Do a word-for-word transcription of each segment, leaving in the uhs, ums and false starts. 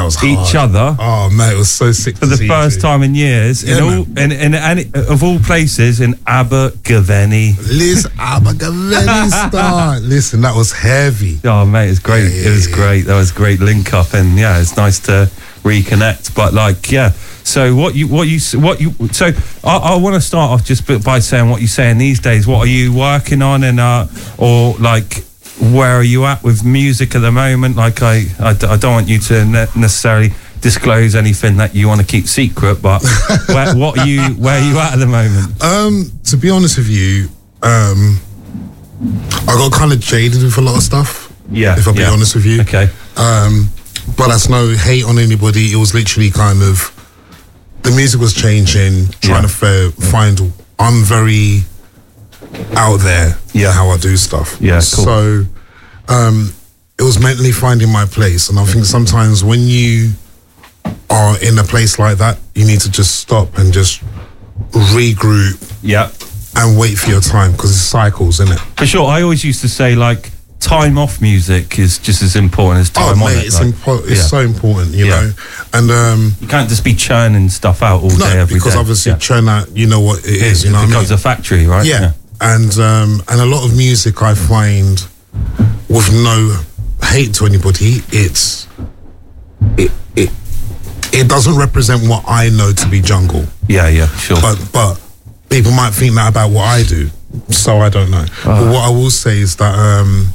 was each hard. other. Oh man, it was so sick for to the see first you. time in years. Yeah, in all, in, in, in, of all places, in Abergavenny. Liz Abergavenny star. Listen, that was heavy. Oh mate, it's great. Yeah, yeah, it was yeah. great. That was a great link up, and yeah, it's nice to reconnect. But like, yeah. So what you, what you, what you? So I, I want to start off just by saying what you're saying these days. What are you working on, and uh, or like, where are you at with music at the moment? Like, I, I, I don't want you to ne- necessarily disclose anything that you want to keep secret, but where, what are you, where are you at at the moment? Um, to be honest with you, um, I got kind of jaded with a lot of stuff. Yeah, if I'll be yeah. honest with you. Okay. Um, but that's no hate on anybody. It was literally kind of, the music was changing, trying Yeah. to fa- find. I'm very out there. Yeah. How I do stuff. Yeah, cool. So, um, it was mentally finding my place, and I think sometimes when you are in a place like that, you need to just stop and just regroup Yeah. and wait for your time, because it's cycles, isn't it? For sure. I always used to say, like, time off music is just as important as time oh, on mate, it. it's, like, impo- it's yeah. so important, you Yeah. know. And um, You can't just be churning stuff out all no, day, every day. because obviously yeah. churn out, you know what it is, you know it what I becomes mean? a factory, right? Yeah. And um, and a lot of music I find, with no hate to anybody, it's it it it doesn't represent what I know to be jungle. Yeah, yeah, sure. But but people might think that about what I do, so I don't know. Ah. But what I will say is that um,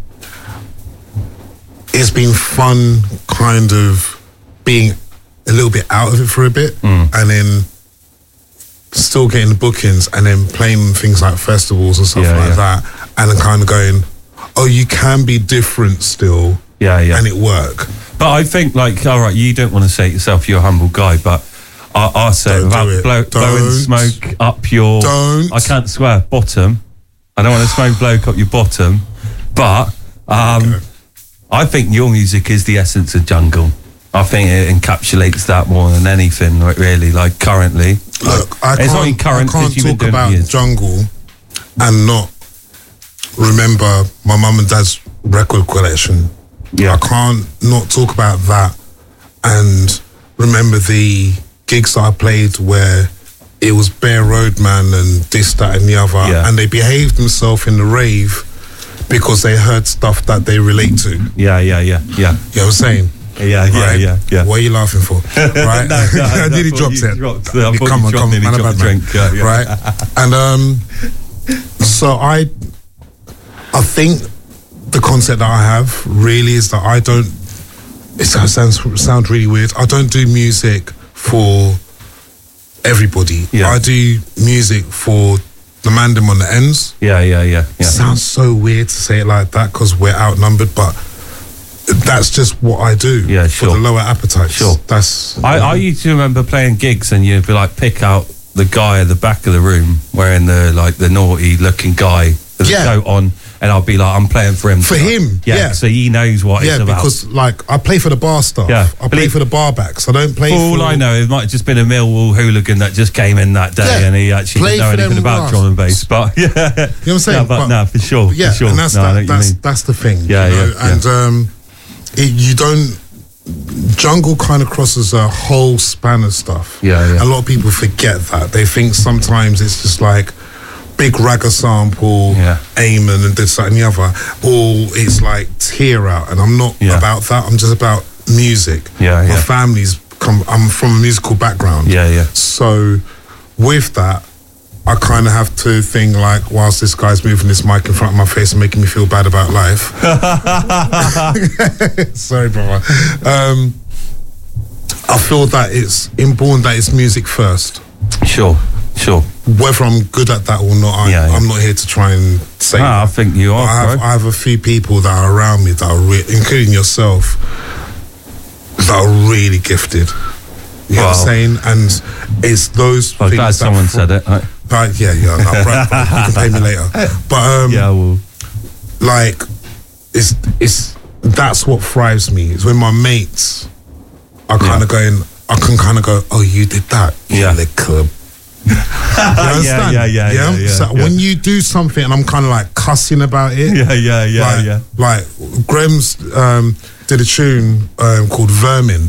it's been fun, kind of being a little bit out of it for a bit, Mm. and then still getting the bookings, and then playing things like festivals and stuff Yeah, like yeah. that, and then kind of going, oh, you can be different still, yeah, yeah. and it work. But I think, like, all right, you don't want to say it yourself, you're a humble guy, but I, I say Don't without do it. blow, blowing Don't. smoke up your... Don't. I can't swear, bottom. I don't want to smoke bloke up your bottom, but um, Okay. I think your music is the essence of jungle. I think it encapsulates that more than anything, like, really, like, currently. Look, I It's not can't, in current, I can't 'cause you've been talk doing it about years. jungle and not remember my mum and dad's record collection. Yeah. I can't not talk about that and remember the gigs that I played where it was Bear Roadman and this, that and the other, Yeah. and they behaved themselves in the rave because they heard stuff that they relate to. You Yeah, yeah, yeah, yeah. know what I'm saying? Yeah, yeah, Right? yeah, yeah. What are you laughing for? Right? No, no, I I nearly thought dropped you it. dropped- I thought you Come on, dropped come on, nearly man, a dropped bad a man. drink, yeah, yeah. Right? And um, so I, I think the concept that I have really is that I don't. It sounds sounds really weird. I don't do music for everybody. Yeah. I do music for the man them on the ends. Yeah, yeah, yeah, yeah. Sounds so weird to say it like that because we're outnumbered, but that's just what I do. Yeah, For sure. the lower appetites. Sure. That's. I, I used to remember playing gigs and you'd be like, pick out the guy at the back of the room wearing the like the naughty looking guy with Yeah. a coat on, and I'll be like, I'm playing for him. For tonight. him, yeah, yeah. So he knows what Yeah, it's about. because like I play for the bar staff. Yeah. I play Believe- for the bar backs. I don't play For for all I know, it might have just been a Millwall hooligan that just came in that day Yeah. and he actually Play didn't know for anything them about drum and bass. But yeah, You know what I'm saying? Yeah, but, But- no, for sure, Yeah, for sure. and that's no, I know that, what you that's mean. that's the thing. Yeah, you know? yeah, yeah. And um, it, you don't. Jungle kind of crosses a whole span of stuff. Yeah, yeah. A lot of people forget that. They think sometimes it's just like big ragga sample, Yeah. Eamon and this, that and the other, or it's like tear out. And I'm not Yeah. about that. I'm just about music. Yeah, My yeah. family's come. I'm from a musical background. Yeah, yeah. So with that, I kind of have to think like, whilst this guy's moving this mic in front of my face and making me feel bad about life. Sorry, brother. Um, I feel that it's important that it's music first. Sure, sure. Whether I'm good at that or not, I, Yeah, yeah. I'm not here to try and say. No, I think you are, I have, bro. I have a few people that are around me that are, re- including yourself, that are really gifted. You know what I'm Wow. saying? And it's those I'm things glad that someone fr- said it. Right? But yeah, yeah, no, right, right, you can pay me later. But um, Yeah, well, like, it's it's that's what thrives me. It's when my mates are kind of going, I can kind of go, oh, you did that, you Yeah. little. You understand? yeah, yeah, yeah, yeah, So yeah. when you do something and I'm kind of like cussing about it, yeah, yeah, yeah, like, yeah. like Graham's um, did a tune um, called Vermin.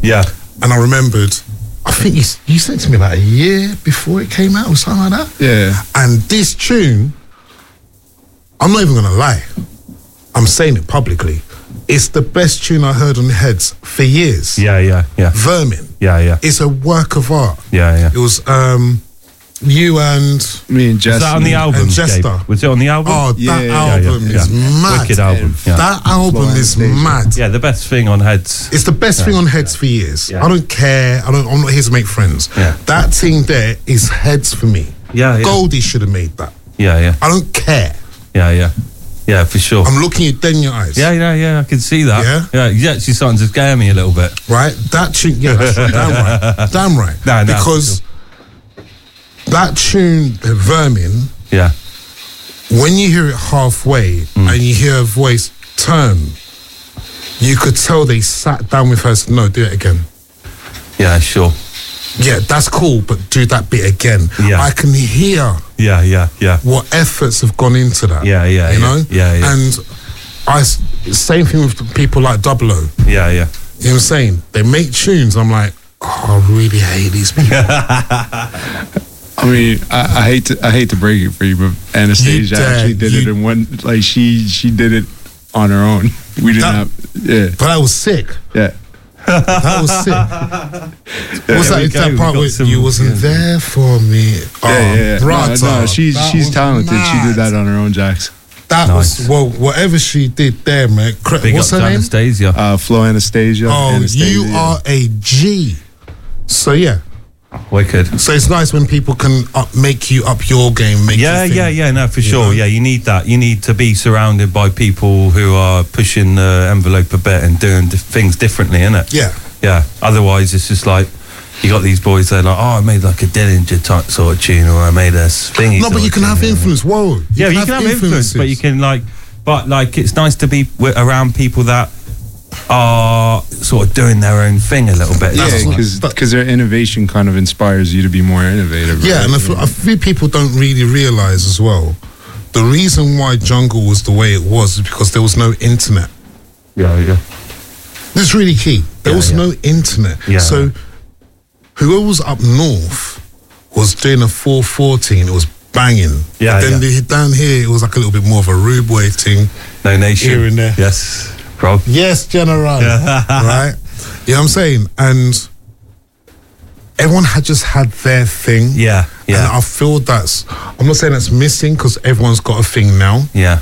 Yeah. And I remembered, I think you, you sent it to me about a year before it came out or something like that. Yeah. And this tune, I'm not even going to lie. I'm saying it publicly. It's the best tune I heard on Heads for years. Yeah, yeah, yeah. Vermin. Yeah, yeah. It's a work of art. Yeah, yeah. It was um, you and... Me and Was Jess. that on the album, and Jester. Gabe? Was it on the album? Oh, that Yeah, yeah, album yeah, is yeah. mad. Wicked album. Yeah. That album Flo is Anastasia. mad. Yeah, the best thing on Heads. It's the best thing on Heads for years. Yeah. I don't care. I don't. I'm not here to make friends. Yeah. That thing there is Heads for me. Yeah, yeah. Goldie should have made that. Yeah, yeah. I don't care. Yeah, yeah. Yeah, for sure. I'm looking you dead in your eyes. Yeah, yeah, yeah, I can see that. Yeah? Yeah, he's actually starting to scare me a little bit. Right. That tune. Yeah. That's right. Damn right. Damn right. Nah, nah, because that tune, Vermin. Yeah. When you hear it halfway Mm. and you hear a voice turn, you could tell they sat down with her and said, no, do it again. Yeah, sure. Yeah, that's cool, but do that bit again. Yeah. I can hear Yeah, yeah, yeah. what efforts have gone into that. Yeah, yeah, You yeah. know? Yeah, yeah. And I, s- same thing with people like Double O. You know Yeah, yeah. what I'm saying? They make tunes, I'm like, oh, I really hate these people. I mean, I, I hate to I hate to break it for you, but Anastasia You actually did, did it you- in one. Like she she did it on her own. We didn't That- have. Yeah, But that was sick. yeah. That was sick. What was There that, we it's go, that we part got where some- you wasn't yeah. there for me? Oh, Yeah, yeah, yeah. brother, No, no, she's that she's was talented. She mad. did that on her own, Jax. That Nice. was, well, whatever she did there, man. Cra- Big What's up her to name? Anastasia. Uh, Flo Anastasia. Oh, Anastasia, you yeah. are a G. So yeah, Wicked. so it's nice when people can up, make you up your game. Make Yeah, you think, yeah, yeah, no, for you sure. know? Yeah, you need that. You need to be surrounded by people who are pushing the envelope a bit and doing di- things differently, innit? Yeah, Yeah. Otherwise, it's just like you got these boys. They're like, oh, I made like a Dillinger type sort of tune, or I made a thingy. no, sort but you of can tune, have yeah. influence. Whoa, Yeah, you can have influence, but you can like, but like, it's nice to be wi- around people that are sort of doing their own thing a little bit. Yeah, That's- because but- their innovation kind of inspires you to be more innovative. Yeah, right? and I feel, I feel people don't really realize as well. The reason why jungle was the way it was is because there was no internet. yeah, yeah. That's really key. There Yeah, was yeah. no internet. Yeah. So whoever was up north was doing a four fourteen. It was banging. Yeah, But then yeah. the, down here it was like a little bit more of a rude boy thing. No nation. Here and there. Yes, bro. Yes, General. Right? You know what I'm saying? And everyone had just had their thing. Yeah, And yeah, I feel that's, I'm not saying that's missing because everyone's got a thing now. yeah,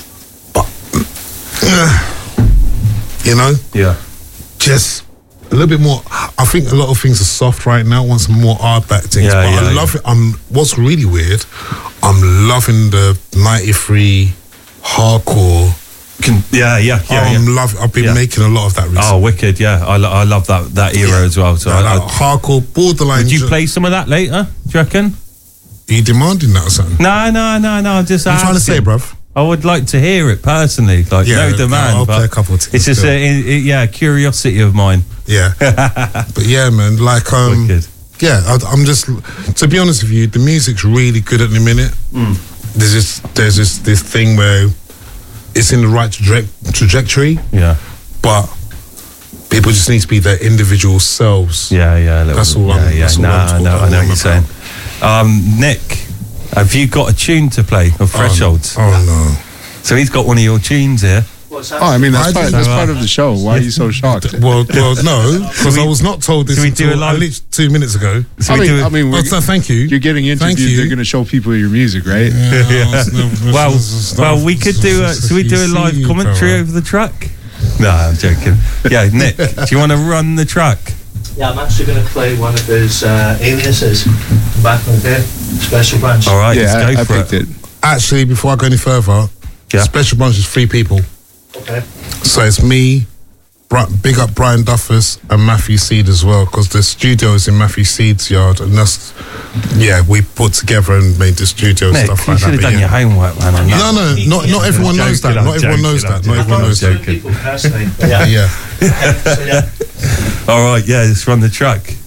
You know? yeah. Just a little bit more. I think a lot of things are soft right now. Want some more hard back things. Yeah, but yeah, I love yeah. it. I'm. What's really weird? I'm loving the ninety-three hardcore. Can, yeah, yeah, yeah. I'm yeah. love. I've been Yeah. making a lot of that recently. Oh, wicked! Yeah, I, lo- I love that that era Yeah. as well. So, That- I, that I, hardcore borderline. would you ju- play some of that later? Do you reckon? Are you demanding that or something? No, no, no, no. I'm just I'm trying to say, asking. bruv. I would like to hear it personally, like Yeah, no demand. I'll but play a couple of tunes It's just still. a, i- i- yeah, curiosity of mine. Yeah. But yeah, man. Like um. Wicked. Yeah, I, I'm just. To be honest with you, the music's really good at the minute. Mm. There's just there's just this thing where it's in the right traje- trajectory, Yeah, but people just need to be their individual selves. yeah, yeah. a little That's bit. all Yeah, I'm- yeah. that's all Nah, I'm talking- no, I know all what I'm you're saying. Um, Nick, have you got a tune to play of Thresholds? Oh, no. So he's got one of your tunes here. What's that? Oh, I mean that's I part, didn't- that's part of the show. Why are you so shocked? Well, well, no, because we- I was not told this should we do until a live- I literally two minutes ago. So I we mean, do it- I mean, Oh, we're, so thank you. you're getting Thank interviewed. you. They're going to show people your music, right? Yeah, well, well, we could do. A, should we do a live commentary over the track? No, I'm joking. Yeah, Nick, do you want to run the track? Yeah, I'm actually going to play one of his uh, aliases from back in the day, Special Branch. All right, yeah, let's go I, I for picked it. it. Actually, before I go any further, Yeah. Special Bunch is three people. Okay. So it's me, Bri- big up Brian Duffus and Matthew Seed as well, because the studio is in Matthew Seed's yard, and that's, yeah, we put together and made the studio and Nick, stuff you like should that. have but done yeah. your homework, man. On that. No, no, not not everyone knows that. joking, Not I'm everyone knows joking, that. I'm Not I everyone thought it knows was that. two people personally. but Yeah. Yeah. So, yeah. All right, yeah, let's run the track.